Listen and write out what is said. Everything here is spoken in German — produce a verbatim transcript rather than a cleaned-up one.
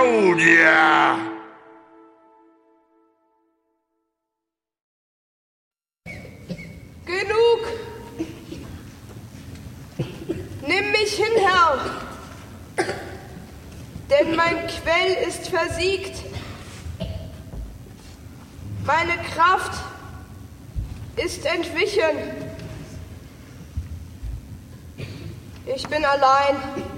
Claudia! Genug! Nimm mich hin, Herr! Denn mein Quell ist versiegt. Meine Kraft ist entwichen. Ich bin allein.